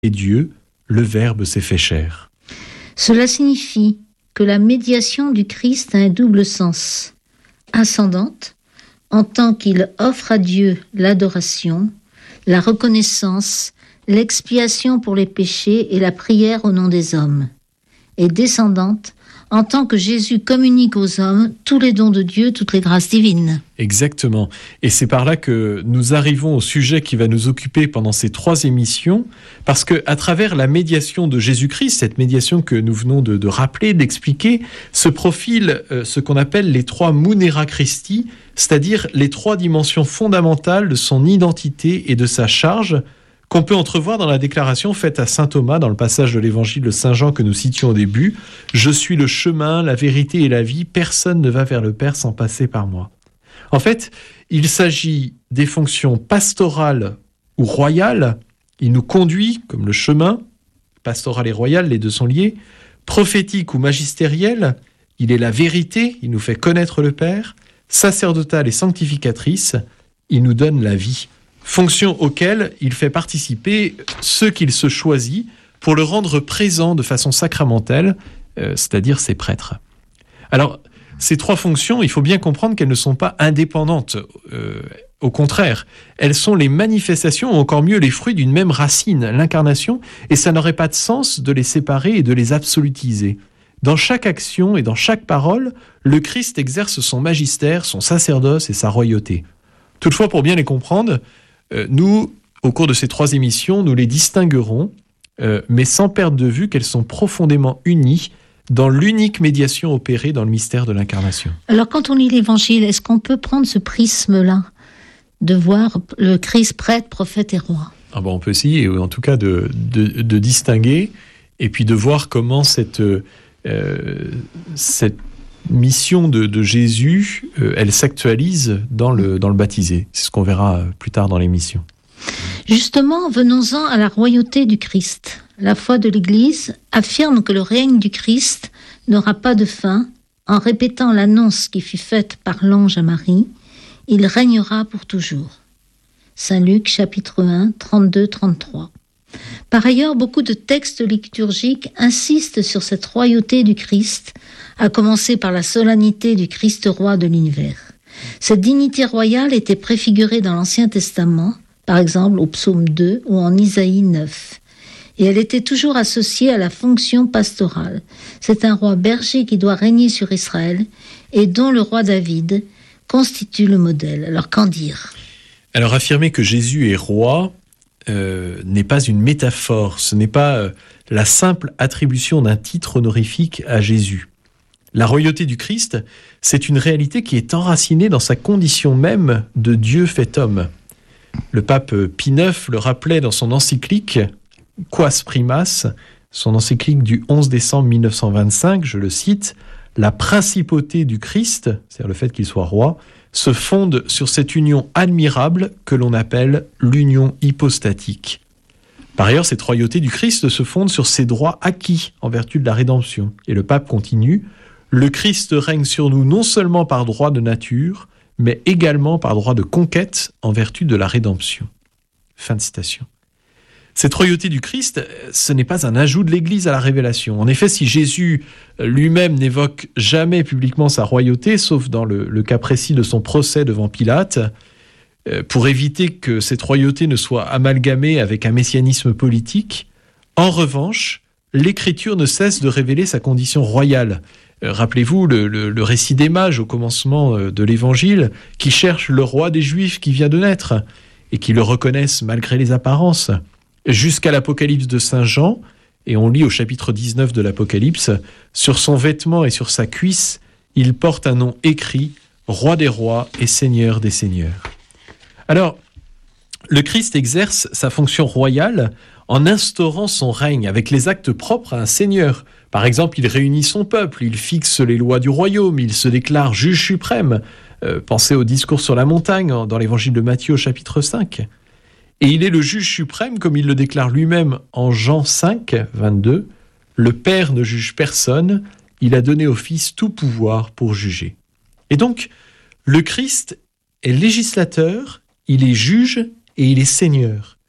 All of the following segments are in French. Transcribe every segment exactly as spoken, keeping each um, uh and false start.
Dieu, le Verbe s'est fait chair. Cela signifie que la médiation du Christ a un double sens. Ascendante, en tant qu'il offre à Dieu l'adoration, la reconnaissance, l'expiation pour les péchés et la prière au nom des hommes. Et descendante, en tant que Jésus communique aux hommes tous les dons de Dieu, toutes les grâces divines. Exactement. Et c'est par là que nous arrivons au sujet qui va nous occuper pendant ces trois émissions, parce que à travers la médiation de Jésus-Christ, cette médiation que nous venons de, de rappeler, d'expliquer, se profilent euh, ce qu'on appelle les trois Munera Christi, c'est-à-dire les trois dimensions fondamentales de son identité et de sa charge, qu'on peut entrevoir dans la déclaration faite à saint Thomas dans le passage de l'évangile de saint Jean que nous citions au début. « Je suis le chemin, la vérité et la vie, personne ne va vers le Père sans passer par moi. » En fait, il s'agit des fonctions pastorales ou royales. Il nous conduit comme le chemin, pastoral et royal, les deux sont liés. Prophétique ou magistériel, il est la vérité, il nous fait connaître le Père. Sacerdotale et sanctificatrice, il nous donne la vie. Fonction auquel il fait participer ceux qu'il se choisit pour le rendre présent de façon sacramentelle, euh, c'est-à-dire ses prêtres. Alors, ces trois fonctions, il faut bien comprendre qu'elles ne sont pas indépendantes. Euh, au contraire, elles sont les manifestations, ou encore mieux les fruits d'une même racine, l'incarnation, et ça n'aurait pas de sens de les séparer et de les absolutiser. Dans chaque action et dans chaque parole, le Christ exerce son magistère, son sacerdoce et sa royauté. Toutefois, pour bien les comprendre, euh, nous, au cours de ces trois émissions, nous les distinguerons, euh, mais sans perdre de vue qu'elles sont profondément unies dans l'unique médiation opérée dans le mystère de l'incarnation. Alors, quand on lit l'Évangile, est-ce qu'on peut prendre ce prisme-là, de voir le Christ prêtre, prophète et roi ? Ah bon, on peut essayer, en tout cas, de, de, de distinguer et puis de voir comment cette, euh, cette mission de, de Jésus, euh, elle s'actualise dans le, dans le baptisé. C'est ce qu'on verra plus tard dans l'émission. Justement, venons-en à la royauté du Christ. La foi de l'Église affirme que le règne du Christ n'aura pas de fin. En répétant l'annonce qui fut faite par l'ange à Marie, il régnera pour toujours. Saint Luc, chapitre un, trente-deux trente-trois. Par ailleurs, beaucoup de textes liturgiques insistent sur cette royauté du Christ, à commencer par la solennité du Christ roi de l'univers. Cette dignité royale était préfigurée dans l'Ancien Testament, par exemple au psaume deux ou en Isaïe neuf. Et elle était toujours associée à la fonction pastorale. C'est un roi berger qui doit régner sur Israël et dont le roi David constitue le modèle. Alors qu'en dire ? Alors affirmer que Jésus est roi euh, n'est pas une métaphore, ce n'est pas euh, la simple attribution d'un titre honorifique à Jésus. La royauté du Christ, c'est une réalité qui est enracinée dans sa condition même de Dieu fait homme. Le pape Pie neuf le rappelait dans son encyclique Quas Primas, son encyclique du onze décembre mille neuf cent vingt-cinq, je le cite, « La principauté du Christ, c'est-à-dire le fait qu'il soit roi, se fonde sur cette union admirable que l'on appelle l'union hypostatique. Par ailleurs, cette royauté du Christ se fonde sur ses droits acquis en vertu de la rédemption. » Et le pape continue, « Le Christ règne sur nous non seulement par droit de nature, mais également par droit de conquête en vertu de la rédemption. » Fin de citation. Cette royauté du Christ, ce n'est pas un ajout de l'Église à la révélation. En effet, si Jésus lui-même n'évoque jamais publiquement sa royauté, sauf dans le, le cas précis de son procès devant Pilate, pour éviter que cette royauté ne soit amalgamée avec un messianisme politique, en revanche, l'Écriture ne cesse de révéler sa condition royale. Rappelez-vous le, le, le récit des mages au commencement de l'Évangile, qui cherchent le roi des Juifs qui vient de naître, et qui le reconnaissent malgré les apparences. Jusqu'à l'Apocalypse de Saint Jean, et on lit au chapitre dix-neuf de l'Apocalypse, sur son vêtement et sur sa cuisse, il porte un nom écrit, Roi des rois et Seigneur des seigneurs. Alors, le Christ exerce sa fonction royale en instaurant son règne avec les actes propres à un seigneur. Par exemple, il réunit son peuple, il fixe les lois du royaume, il se déclare juge suprême. Euh, pensez au discours sur la montagne dans l'évangile de Matthieu au chapitre cinq. Et il est le juge suprême, comme il le déclare lui-même en Jean cinq, vingt-deux. Le Père ne juge personne, il a donné au Fils tout pouvoir pour juger. Et donc, le Christ est législateur, il est juge et il est seigneur.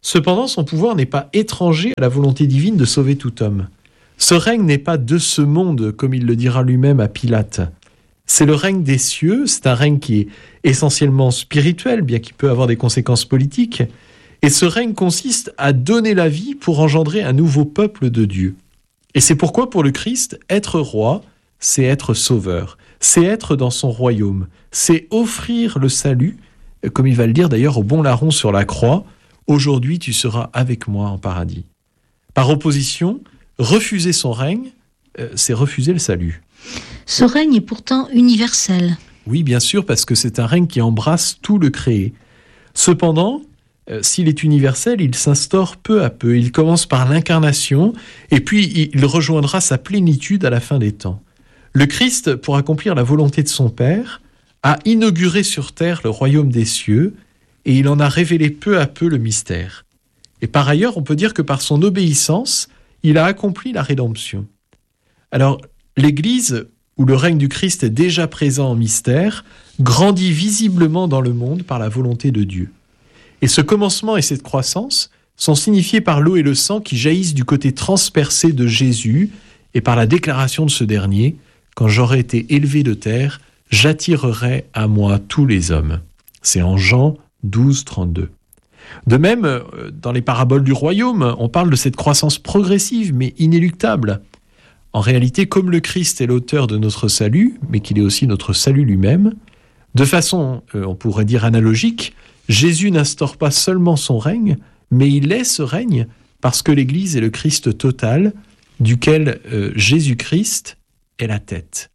Cependant, son pouvoir n'est pas étranger à la volonté divine de sauver tout homme. Ce règne n'est pas de ce monde, comme il le dira lui-même à Pilate. C'est le règne des cieux, c'est un règne qui est essentiellement spirituel, bien qu'il peut avoir des conséquences politiques. Et ce règne consiste à donner la vie pour engendrer un nouveau peuple de Dieu. Et c'est pourquoi, pour le Christ, être roi, c'est être sauveur, c'est être dans son royaume, c'est offrir le salut, comme il va le dire d'ailleurs au bon larron sur la croix, « Aujourd'hui tu seras avec moi en paradis ». Par opposition, refuser son règne, euh, c'est refuser le salut. Ce règne est pourtant universel. Oui, bien sûr, parce que c'est un règne qui embrasse tout le créé. Cependant, euh, s'il est universel, il s'instaure peu à peu. Il commence par l'incarnation, et puis il rejoindra sa plénitude à la fin des temps. Le Christ, pour accomplir la volonté de son Père, a inauguré sur terre le royaume des cieux, et il en a révélé peu à peu le mystère. Et par ailleurs, on peut dire que par son obéissance, il a accompli la rédemption. Alors, l'Église, où le règne du Christ est déjà présent en mystère, grandit visiblement dans le monde par la volonté de Dieu. Et ce commencement et cette croissance sont signifiés par l'eau et le sang qui jaillissent du côté transpercé de Jésus et par la déclaration de ce dernier, « Quand j'aurai été élevé de terre, j'attirerai à moi tous les hommes ». C'est en Jean douze, trente-deux. De même, dans les paraboles du royaume, on parle de cette croissance progressive mais inéluctable. En réalité, comme le Christ est l'auteur de notre salut, mais qu'il est aussi notre salut lui-même, de façon, euh, on pourrait dire analogique, Jésus n'instaure pas seulement son règne, mais il est ce règne parce que l'Église est le Christ total, duquel euh, Jésus-Christ est la tête.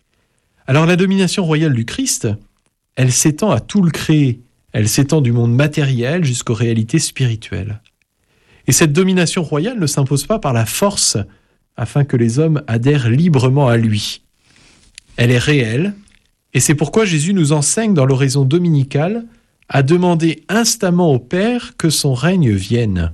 Alors la domination royale du Christ, elle s'étend à tout le créé, elle s'étend du monde matériel jusqu'aux réalités spirituelles. Et cette domination royale ne s'impose pas par la force afin que les hommes adhèrent librement à lui. Elle est réelle, et c'est pourquoi Jésus nous enseigne dans l'oraison dominicale à demander instamment au Père que son règne vienne.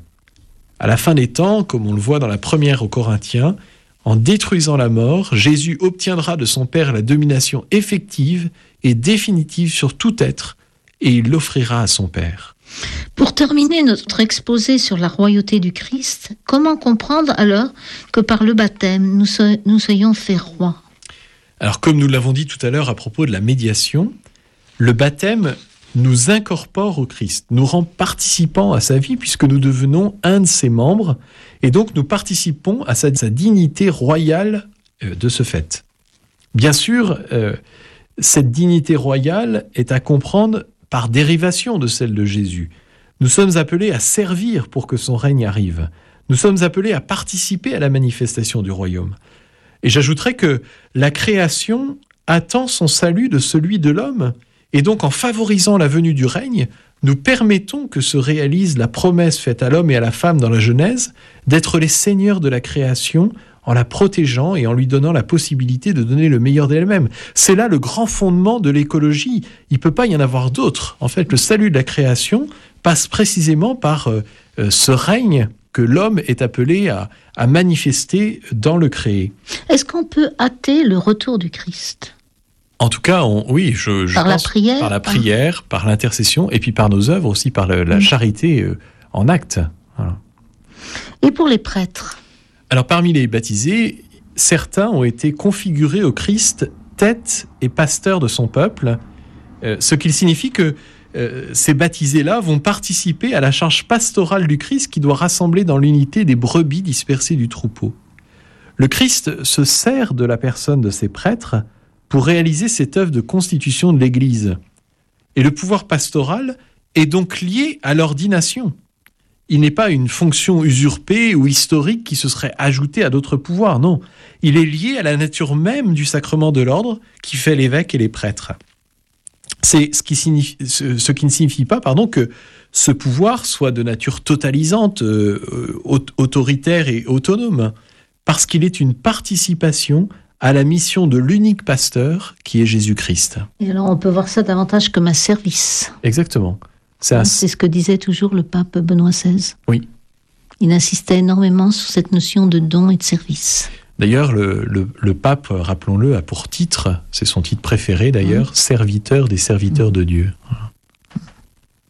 À la fin des temps, comme on le voit dans la première aux Corinthiens, en détruisant la mort, Jésus obtiendra de son Père la domination effective et définitive sur tout être, et il l'offrira à son Père. Pour terminer notre exposé sur la royauté du Christ, comment comprendre alors que par le baptême, nous, so- nous soyons faits rois ? Alors, comme nous l'avons dit tout à l'heure à propos de la médiation, le baptême nous incorpore au Christ, nous rend participants à sa vie puisque nous devenons un de ses membres et donc nous participons à sa, sa dignité royale euh, de ce fait. Bien sûr, euh, cette dignité royale est à comprendre par dérivation de celle de Jésus. Nous sommes appelés à servir pour que son règne arrive. Nous sommes appelés à participer à la manifestation du royaume. Et j'ajouterais que la création attend son salut de celui de l'homme, et donc en favorisant la venue du règne, nous permettons que se réalise la promesse faite à l'homme et à la femme dans la Genèse d'être les seigneurs de la création en la protégeant et en lui donnant la possibilité de donner le meilleur d'elle-même. C'est là le grand fondement de l'écologie. Il ne peut pas y en avoir d'autre. En fait, le salut de la création passe précisément par euh, ce règne que l'homme est appelé à, à manifester dans le créé. Est-ce qu'on peut hâter le retour du Christ ? En tout cas, on, oui, je, je par pense la prière, par la prière, par, par l'intercession, et puis par nos œuvres aussi, par le, la mmh. charité euh, en acte. Voilà. Et pour les prêtres ? Alors, parmi les baptisés, certains ont été configurés au Christ tête et pasteur de son peuple, euh, ce qui signifie que euh, ces baptisés-là vont participer à la charge pastorale du Christ qui doit rassembler dans l'unité des brebis dispersées du troupeau. Le Christ se sert de la personne de ses prêtres pour réaliser cette œuvre de constitution de l'Église. Et le pouvoir pastoral est donc lié à l'ordination. Il n'est pas une fonction usurpée ou historique qui se serait ajoutée à d'autres pouvoirs, non. Il est lié à la nature même du sacrement de l'ordre qui fait l'évêque et les prêtres. C'est ce qui, signifie, ce, ce qui ne signifie pas pardon, que ce pouvoir soit de nature totalisante, euh, autoritaire et autonome, parce qu'il est une participation à la mission de l'unique pasteur qui est Jésus-Christ. Et alors on peut voir ça davantage comme un service. Exactement. C'est, un... C'est ce que disait toujours le pape Benoît seize. Oui. Il insistait énormément sur cette notion de don et de service. D'ailleurs, le, le, le pape, rappelons-le, a pour titre, c'est son titre préféré d'ailleurs, mmh. serviteur des serviteurs mmh. de Dieu. Voilà.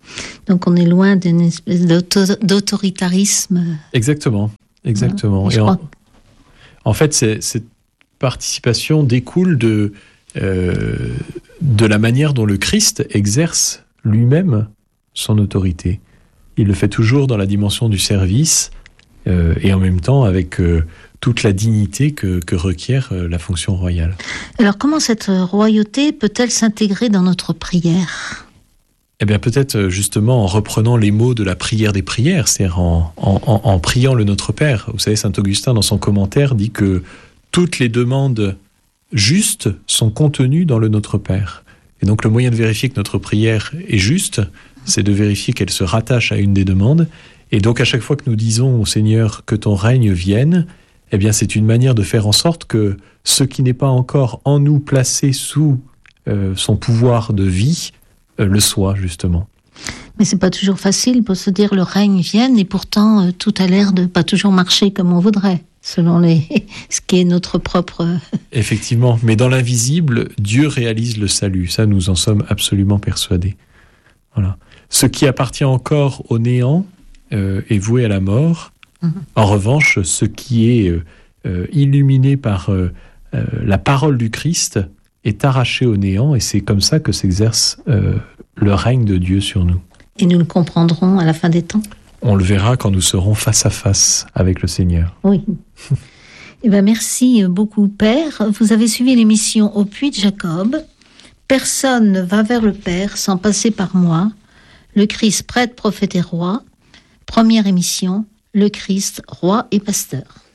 Donc on est loin d'une espèce d'auto- d'autoritarisme. Exactement, exactement. Ouais, et en, crois... en fait, c'est, cette participation découle de, euh, de la manière dont le Christ exerce lui-même son autorité. Il le fait toujours dans la dimension du service euh, et en même temps avec euh, toute la dignité que, que requiert euh, la fonction royale. Alors comment cette royauté peut-elle s'intégrer dans notre prière ? Eh bien peut-être justement en reprenant les mots de la prière des prières, c'est-à-dire en, en, en, en priant le Notre Père. Vous savez, saint Augustin dans son commentaire dit que toutes les demandes justes sont contenues dans le Notre Père. Et donc le moyen de vérifier que notre prière est juste, c'est de vérifier qu'elle se rattache à une des demandes. Et donc à chaque fois que nous disons au Seigneur que ton règne vienne, eh bien c'est une manière de faire en sorte que ce qui n'est pas encore en nous placé sous euh, son pouvoir de vie euh, le soit justement. Mais c'est pas toujours facile pour se dire le règne vienne et pourtant euh, tout a l'air de pas toujours marcher comme on voudrait, selon les ce qui est notre propre... Effectivement, mais dans l'invisible, Dieu réalise le salut. Ça, nous en sommes absolument persuadés. Voilà. Ce qui appartient encore au néant euh, est voué à la mort. Mmh. En revanche, ce qui est euh, euh, illuminé par euh, euh, la parole du Christ est arraché au néant, et c'est comme ça que s'exerce euh, le règne de Dieu sur nous. Et nous le comprendrons à la fin des temps. On le verra quand nous serons face à face avec le Seigneur. Oui. Eh bien, merci beaucoup, Père. Vous avez suivi l'émission Au Puits de Jacob. Personne ne va vers le Père sans passer par moi. Le Christ, prêtre, prophète et roi. Première émission, le Christ, roi et pasteur.